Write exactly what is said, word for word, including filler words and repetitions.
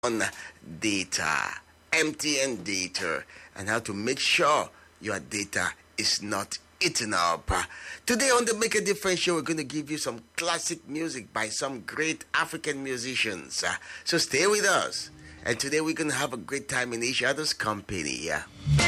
on data, M T N data, and how to make sure your data is not eaten up. Today on the Make a Difference show, we're going to give you some classic music by some great African musicians. Uh, so stay with us. And today we're going to have a great time in each other's company. Yeah.